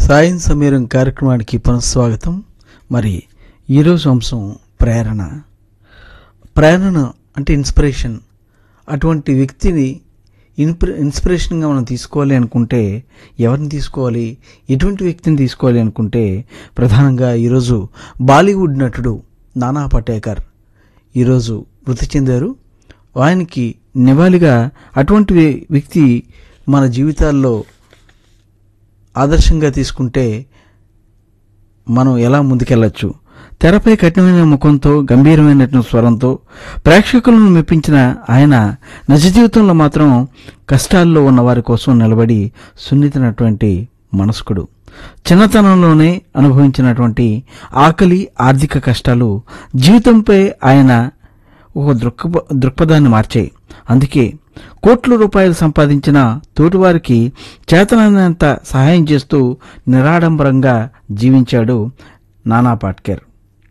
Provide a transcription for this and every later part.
సాయం సమీరం కార్యక్రమానికి పునఃస్వాగతం. మరి ఈరోజు అంశం ప్రేరణ. ప్రేరణ అంటే ఇన్స్పిరేషన్. అటువంటి వ్యక్తిని ఇన్స్పిరేషన్గా మనం తీసుకోవాలి అనుకుంటే ఎవరిని తీసుకోవాలి, ఎటువంటి వ్యక్తిని తీసుకోవాలి అనుకుంటే ప్రధానంగా ఈరోజు బాలీవుడ్ నటుడు నానా పటేకర్ ఈరోజు మృతి చెందారు. ఆయనకి నివాళిగా అటువంటి వ్యక్తి మన జీవితాల్లో ఆదర్శంగా తీసుకుంటే మనం ఎలా ముందుకెళ్ళచ్చు. తెరపై కఠినమైన ముఖంతో గంభీరమైన స్వరంతో ప్రేక్షకులను మెప్పించిన ఆయన నిజ జీవితంలో మాత్రం కష్టాల్లో ఉన్న వారి కోసం నిలబడి సున్నితమైనటువంటి మనస్కుడు. చిన్నతనంలోనే అనుభవించినటువంటి ఆకలి, ఆర్థిక కష్టాలు జీవితంపై ఆయన ఒక దృక్పథాన్ని మార్చాయి. అందుకే కోట్ల రూపాయలు సంపాదించిన తోటివారికి చేతనైనంత సహాయం చేస్తూ నిరాడంబరంగా జీవించాడు నానా పాటేకర్.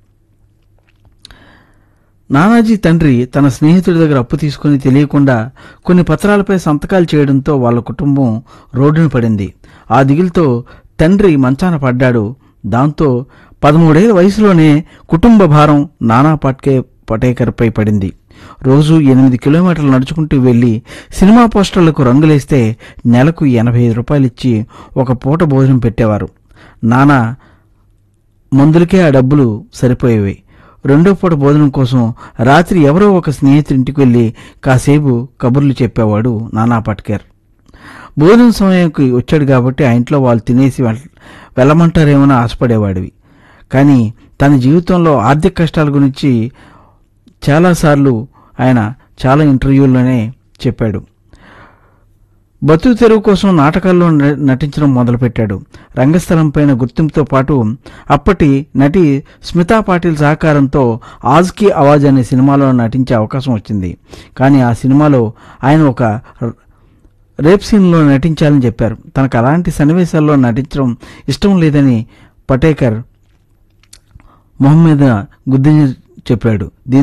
నానాజీ తండ్రి తన స్నేహితుడి దగ్గర అప్పు తీసుకుని తెలియకుండా కొన్ని పత్రాలపై సంతకాలు చేయడంతో వాళ్ళ కుటుంబం రోడ్డున పడింది. ఆ దిగులుతో తండ్రి మంచాన పడ్డాడు. దాంతో 13 ఏళ్ల వయసులోనే కుటుంబ భారం నానా పటేకర్పై పడింది. రోజు 8 కిలోమీటర్లు నడుచుకుంటూ వెళ్లి సినిమా పోస్టర్లకు రంగులేస్తే నెలకు 85 రూపాయలు ఇచ్చి ఒక పూట భోజనం పెట్టేవారు. నానా మందులకే ఆ డబ్బులు సరిపోయేవి. రెండో పూట భోజనం కోసం రాత్రి ఎవరో ఒక స్నేహితుడింటికి వెళ్లి కాసేపు కబుర్లు చెప్పేవాడు నానా పాటేకర్. భోజనం సమయానికి వచ్చాడు కాబట్టి ఆ ఇంట్లో వాళ్ళు తినేసి వెళ్ళమంటారేమో ఆశపడేవాడివి. కానీ తన జీవితంలో ఆర్థిక కష్టాల గురించి చాలాసార్లు ఆయన చాలా ఇంటర్వ్యూల్లోనే చెప్పాడు. బతుకు తెరువు కోసం నాటకాల్లో నటించడం మొదలుపెట్టాడు. రంగస్థలంపైన గుర్తింపుతో పాటు అప్పటి నటి స్మితా పాటిల్ సహకారంతో ఆజ్ కీ ఆవాజ్ అనే సినిమాలో నటించే అవకాశం వచ్చింది. కానీ ఆ సినిమాలో ఆయన ఒక రేప్ సీన్లో నటించాలని చెప్పారు. తనకు అలాంటి సన్నివేశాల్లో నటించడం ఇష్టం లేదని పటేకర్ మొహం మీద గుద్దని చెప్పాడు.